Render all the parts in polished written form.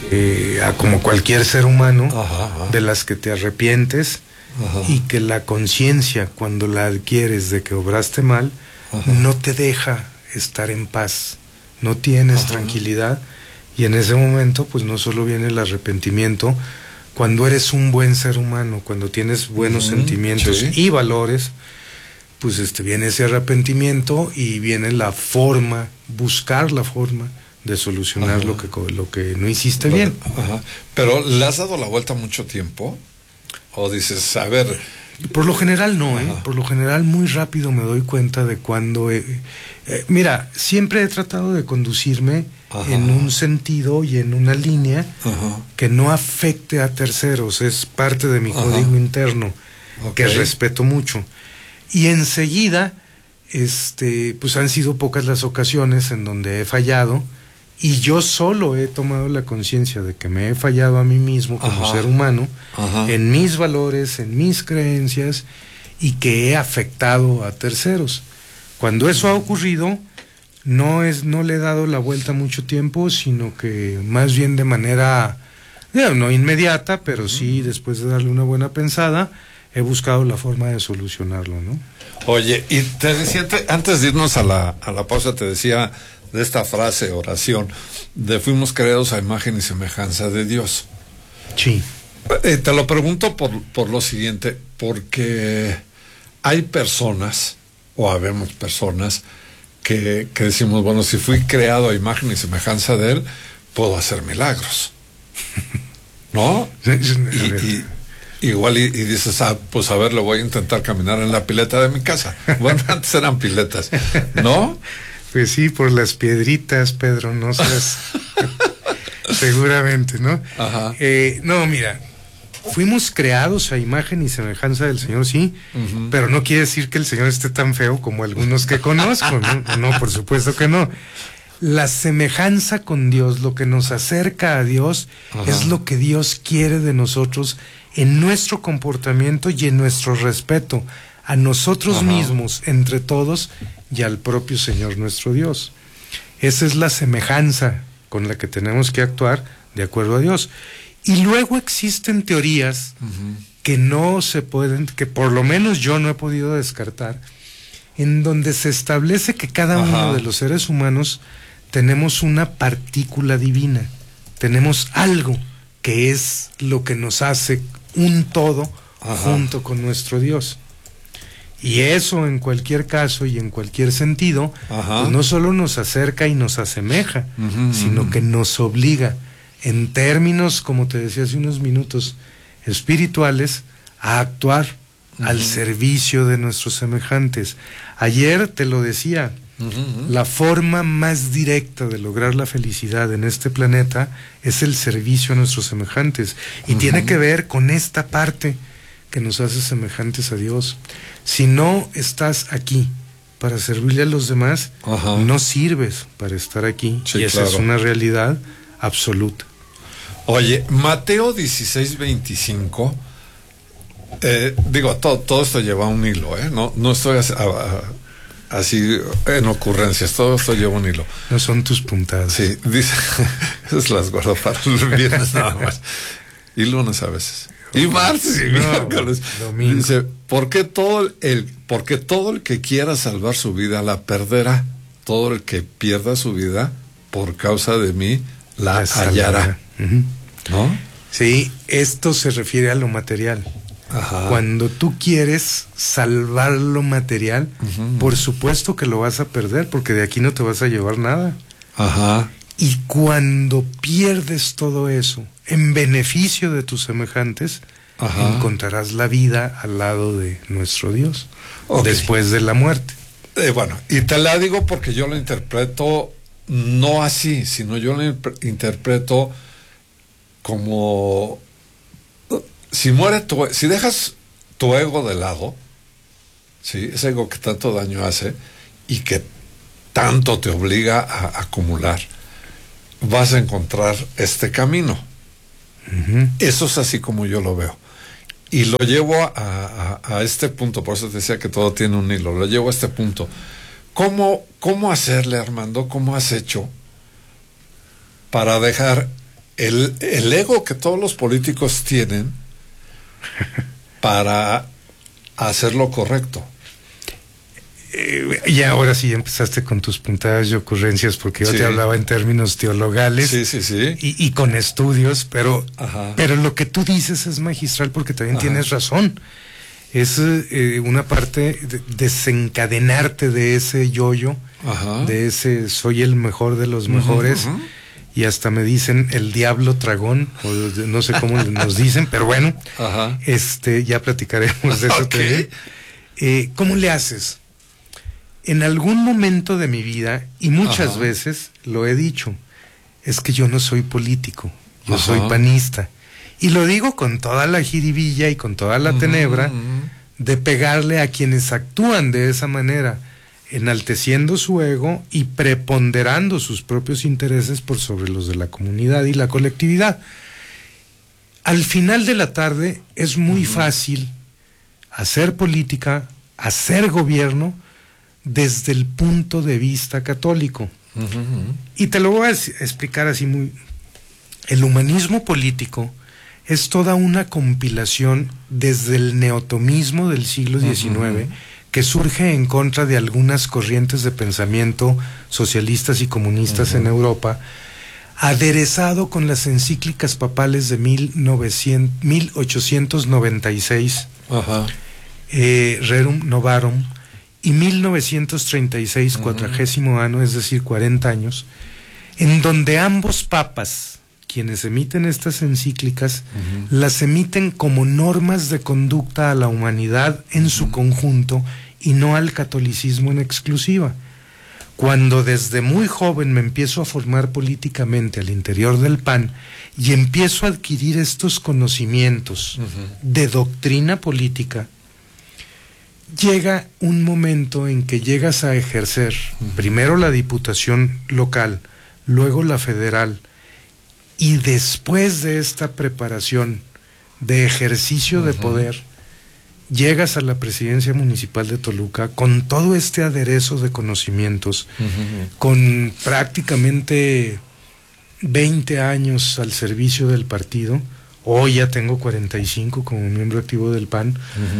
como cualquier ser humano, Ajá. de las que te arrepientes. Ajá. Y que la conciencia, cuando la adquieres de que obraste mal, Ajá. no te deja estar en paz, no tienes tranquilidad, y en ese momento pues no solo viene el arrepentimiento. Cuando eres un buen ser humano, cuando tienes buenos sentimientos sí. y valores, pues viene ese arrepentimiento y viene la forma, buscar la forma de solucionar lo que no hiciste bien. Ajá. Pero ¿le has dado la vuelta mucho tiempo? ¿O dices, a ver? Por lo general no, por lo general muy rápido me doy cuenta de cuando... mira, siempre he tratado de conducirme en un sentido y en una línea que no afecte a terceros, es parte de mi código interno, que respeto mucho. Y enseguida, pues han sido pocas las ocasiones en donde he fallado, y yo solo he tomado la conciencia de que me he fallado a mí mismo como ser humano, en mis valores, en mis creencias, y que he afectado a terceros. Cuando eso ha ocurrido, no le he dado la vuelta mucho tiempo, sino que más bien de manera, no inmediata, pero sí después de darle una buena pensada, he buscado la forma de solucionarlo, ¿no? Oye, y te decía, antes de irnos a la pausa, te decía de esta frase, oración, de fuimos creados a imagen y semejanza de Dios. Sí. Te lo pregunto por lo siguiente, porque hay personas, o habemos personas, que decimos, bueno, si fui creado a imagen y semejanza de Él, puedo hacer milagros. ¿No? Igual y dices, pues a ver, le voy a intentar caminar en la pileta de mi casa. Bueno, antes eran piletas, ¿no? Pues sí, por las piedritas, Pedro, no seas... Seguramente, ¿no? Ajá. No, mira, fuimos creados a imagen y semejanza del Señor, sí, pero no quiere decir que el Señor esté tan feo como algunos que conozco, ¿no? No, por supuesto que no. La semejanza con Dios, lo que nos acerca a Dios, es lo que Dios quiere de nosotros en nuestro comportamiento y en nuestro respeto a nosotros mismos, entre todos, y al propio Señor nuestro Dios. Esa es la semejanza con la que tenemos que actuar de acuerdo a Dios. Y luego existen teorías que no se pueden, que por lo menos yo no he podido descartar, en donde se establece que cada uno de los seres humanos tenemos una partícula divina, tenemos algo que es lo que nos hace un todo junto con nuestro Dios. Y eso, en cualquier caso y en cualquier sentido, pues no solo nos acerca y nos asemeja, sino que nos obliga, en términos, como te decía hace unos minutos, espirituales, a actuar al servicio de nuestros semejantes. Ayer te lo decía, la forma más directa de lograr la felicidad en este planeta es el servicio a nuestros semejantes, y tiene que ver con esta parte que nos hace semejantes a Dios. Si no estás aquí para servirle a los demás, no sirves para estar aquí. Sí, y esa es una realidad absoluta. Oye, Mateo 16:25, digo, todo esto lleva un hilo, no estoy así en ocurrencias, todo esto lleva un hilo. No son tus puntadas. Sí, dice, esas las guardo para los viernes nada más, y lunes a veces. Y martes y miércoles. Domingo. Dice, porque todo el que quiera salvar su vida la perderá. Todo el que pierda su vida por causa de mí la hallará. ¿No? Sí, esto se refiere a lo material. Cuando tú quieres salvar lo material, por supuesto que lo vas a perder, porque de aquí no te vas a llevar nada. Y cuando pierdes todo eso en beneficio de tus semejantes, encontrarás la vida al lado de nuestro Dios, después de la muerte. Bueno, y te la digo porque yo lo interpreto no así, sino yo lo interpreto como si dejas tu ego de lado, ¿sí? Ese ego que tanto daño hace y que tanto te obliga a acumular, vas a encontrar este camino. Eso es así como yo lo veo. Y lo llevo a este punto, por eso te decía que todo tiene un hilo, lo llevo a este punto. ¿Cómo hacerle, Armando? ¿Cómo has hecho para dejar el ego que todos los políticos tienen para hacer lo correcto. Y ahora sí empezaste con tus puntadas y ocurrencias, porque yo te hablaba en términos teologales y con estudios, pero lo que tú dices es magistral, porque también tienes razón. Es una parte de desencadenarte de ese yo-yo, de ese soy el mejor de los mejores, y hasta me dicen el diablo tragón, o no sé cómo nos dicen, pero bueno, ya platicaremos de eso también. ¿Cómo le haces? En algún momento de mi vida, y muchas veces lo he dicho, es que yo no soy político, yo soy panista. Y lo digo con toda la jiribilla y con toda la tenebra de pegarle a quienes actúan de esa manera, enalteciendo su ego y preponderando sus propios intereses por sobre los de la comunidad y la colectividad. Al final de la tarde es muy fácil hacer política, hacer gobierno desde el punto de vista católico. Y te lo voy a explicar así muy... El humanismo político es toda una compilación desde el neotomismo del siglo XIX, que surge en contra de algunas corrientes de pensamiento socialistas y comunistas en Europa, aderezado con las encíclicas papales de 1896, Rerum Novarum, y 1936, 40º año, es decir, 40 años, en donde ambos papas, quienes emiten estas encíclicas, las emiten como normas de conducta a la humanidad en su conjunto y no al catolicismo en exclusiva. Cuando desde muy joven me empiezo a formar políticamente al interior del PAN y empiezo a adquirir estos conocimientos de doctrina política, llega un momento en que llegas a ejercer primero la diputación local, luego la federal, y después de esta preparación de ejercicio de poder, llegas a la presidencia municipal de Toluca con todo este aderezo de conocimientos, con prácticamente 20 años al servicio del partido. Hoy ya tengo 45 como miembro activo del PAN.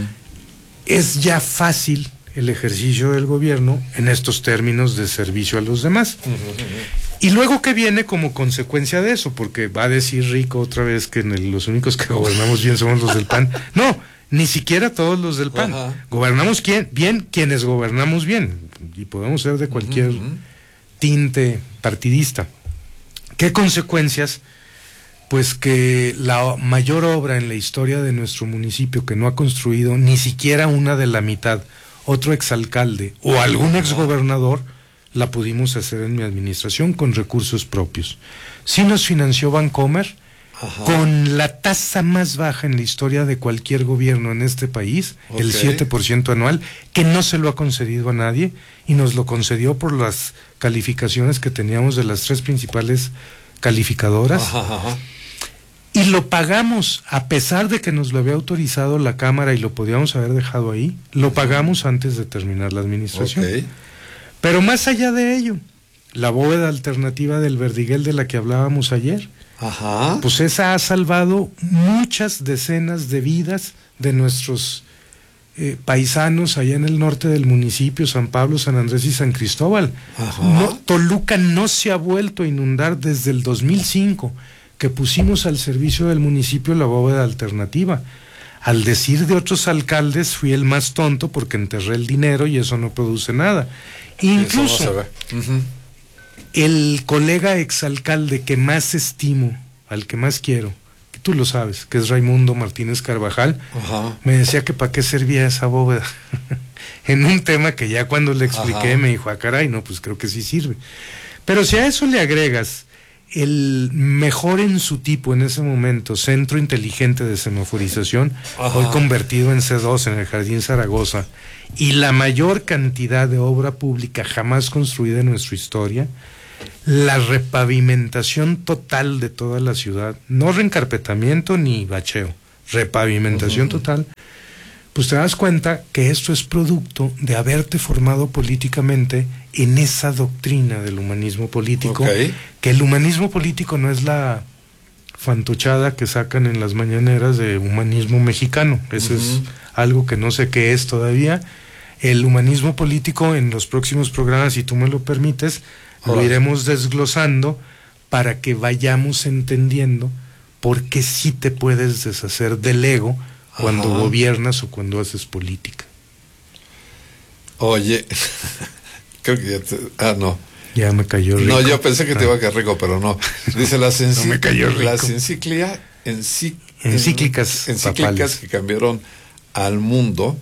Es ya fácil el ejercicio del gobierno en estos términos de servicio a los demás. Y luego, ¿qué viene como consecuencia de eso? Porque va a decir Rico otra vez que los únicos que gobernamos bien somos los del PAN. No, ni siquiera todos los del PAN. Gobernamos bien quienes gobernamos bien, y podemos ser de cualquier tinte partidista. ¿Qué consecuencias? Pues que la mayor obra en la historia de nuestro municipio que no ha construido ni siquiera una de la mitad, otro exalcalde o algún exgobernador, la pudimos hacer en mi administración con recursos propios. Sí nos financió Bancomer con la tasa más baja en la historia de cualquier gobierno en este país, el 7% anual, que no se lo ha concedido a nadie, y nos lo concedió por las calificaciones que teníamos de las 3 principales calificadoras. Y lo pagamos, a pesar de que nos lo había autorizado la Cámara y lo podíamos haber dejado ahí, lo pagamos antes de terminar la administración. Pero más allá de ello, la bóveda alternativa del Verdiguel de la que hablábamos ayer, pues esa ha salvado muchas decenas de vidas de nuestros paisanos allá en el norte del municipio, San Pablo, San Andrés y San Cristóbal. Toluca no se ha vuelto a inundar desde el 2005, que pusimos al servicio del municipio la bóveda alternativa. Al decir de otros alcaldes, fui el más tonto porque enterré el dinero y eso no produce nada. Incluso el colega exalcalde que más estimo, al que más quiero, que tú lo sabes, que es Raimundo Martínez Carvajal, me decía que para qué servía esa bóveda. En un tema que ya cuando le expliqué me dijo, caray, no, pues creo que sí sirve. Pero si a eso le agregas el mejor en su tipo en ese momento, Centro Inteligente de Semaforización, hoy convertido en C2 en el Jardín Zaragoza, y la mayor cantidad de obra pública jamás construida en nuestra historia, la repavimentación total de toda la ciudad, no reencarpetamiento ni bacheo, repavimentación total, pues te das cuenta que esto es producto de haberte formado políticamente en esa doctrina del humanismo político, que el humanismo político no es la fantochada que sacan en las mañaneras de humanismo mexicano. Eso es algo que no sé qué es todavía. El humanismo político, en los próximos programas, si tú me lo permites, lo iremos desglosando para que vayamos entendiendo por qué sí te puedes deshacer del ego cuando gobiernas o cuando haces política. Oye, creo que ya te... no. Ya me cayó rico. No, yo pensé que te iba a quedar rico, pero no. Dice las no me cayó rico. Las encíclicas que cambiaron al mundo,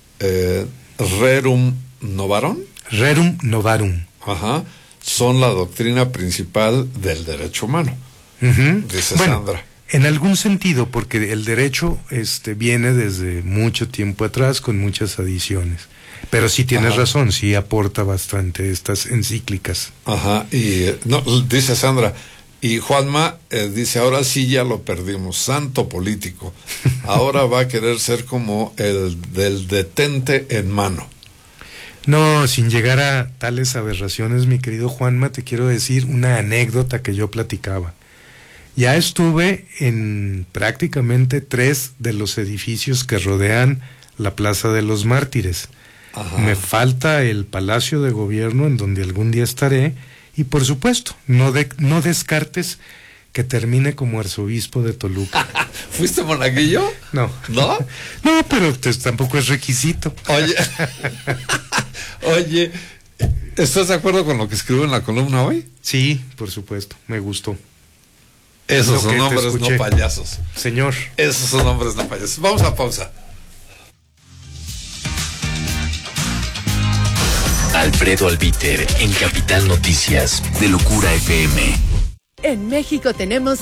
Rerum Novarum. Rerum Novarum. Son la doctrina principal del derecho humano. Dice Sandra. En algún sentido, porque el derecho viene desde mucho tiempo atrás con muchas adiciones. Pero sí tienes razón, sí aporta bastante estas encíclicas. Y no, dice Sandra, y Juanma dice, ahora sí ya lo perdimos, santo político. Ahora va a querer ser como el del detente en mano. No, sin llegar a tales aberraciones, mi querido Juanma, te quiero decir una anécdota que yo platicaba. Ya estuve en prácticamente 3 de los edificios que rodean la Plaza de los Mártires. Me falta el Palacio de Gobierno, en donde algún día estaré, y por supuesto, no descartes que termine como arzobispo de Toluca. ¿Fuiste monaguillo? No. ¿No? No, pero tampoco es requisito. Oye, ¿estás de acuerdo con lo que escribo en la columna hoy? Sí, por supuesto, me gustó. Esos son hombres, no payasos. Señor. Esos son hombres, no payasos. Vamos a pausa. Alfredo Albiter en Capital Noticias de Locura FM. En México tenemos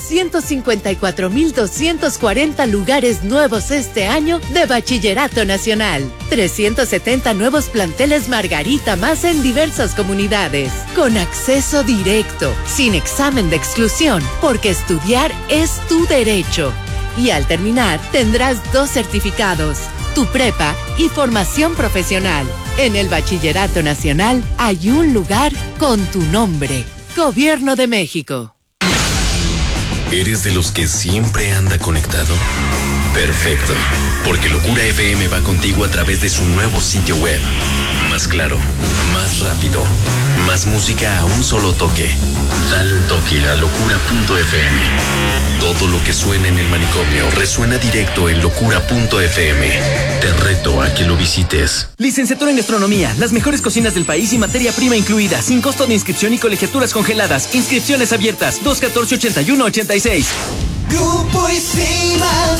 154,240 lugares nuevos este año de Bachillerato Nacional. 370 nuevos planteles Margarita más en diversas comunidades. Con acceso directo, sin examen de exclusión, porque estudiar es tu derecho. Y al terminar, tendrás 2 certificados, tu prepa y formación profesional. En el Bachillerato Nacional hay un lugar con tu nombre. Gobierno de México. ¿Eres de los que siempre anda conectado? Perfecto, porque Locura FM va contigo a través de su nuevo sitio web. Más claro, más rápido, más música a un solo toque. Dale un toque a locura.fm. Todo lo que suena en el manicomio resuena directo en locura.fm. Te reto a que lo visites. Licenciatura en Gastronomía, las mejores cocinas del país y materia prima incluida, sin costo de inscripción y colegiaturas congeladas. Inscripciones abiertas, 214-8186. Grupo ISIMA.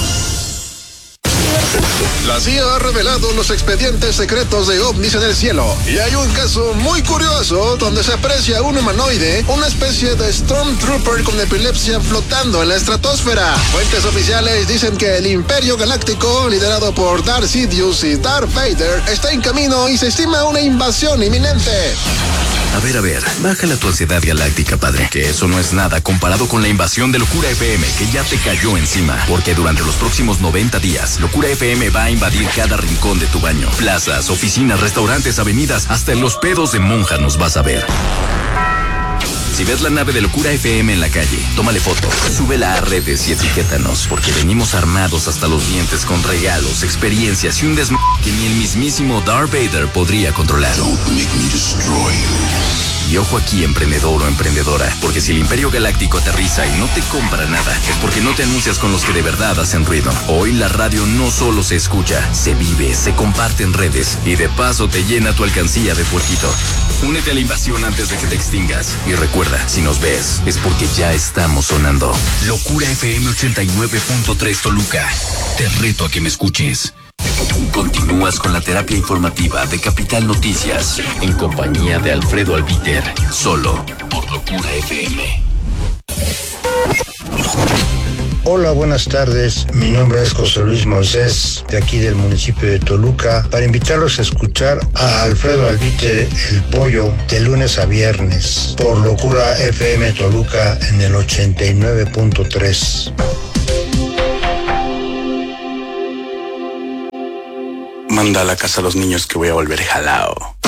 La CIA ha revelado los expedientes secretos de ovnis en el cielo y hay un caso muy curioso donde se aprecia un humanoide, una especie de Stormtrooper con epilepsia flotando en la estratosfera. Fuentes oficiales dicen que el Imperio Galáctico, liderado por Darth Sidious y Darth Vader, está en camino y se estima una invasión inminente. A ver, bájale tu ansiedad galáctica, padre, que eso no es nada comparado con la invasión de Locura FM que ya te cayó encima, porque durante los próximos 90 días, Locura FM va a invadir cada rincón de tu baño, plazas, oficinas, restaurantes, avenidas, hasta en los pedos de monja nos vas a ver. Si ves la nave de Locura FM en la calle, tómale foto, súbela a redes y etiquétanos, porque venimos armados hasta los dientes con regalos, experiencias y un que ni el mismísimo Darth Vader podría controlar. Don't make me destroy you. Y ojo aquí, emprendedor o emprendedora, porque si el Imperio Galáctico aterriza y no te compra nada, es porque no te anuncias con los que de verdad hacen ruido. Hoy la radio no solo se escucha, se vive, se comparte en redes y de paso te llena tu alcancía de puerquito. Únete a la invasión antes de que te extingas. Y recuerda, si nos ves, es porque ya estamos sonando. Locura FM 89.3 Toluca. Te reto a que me escuches. Continúas con la terapia informativa de Capital Noticias en compañía de Alfredo Albiter, solo por Locura FM. Hola, buenas tardes. Mi nombre es José Luis Moisés, de aquí del municipio de Toluca, para invitarlos a escuchar a Alfredo Albiter, El Pollo, de lunes a viernes, por Locura FM Toluca en el 89.3. Manda a la casa a los niños que voy a volver jalao.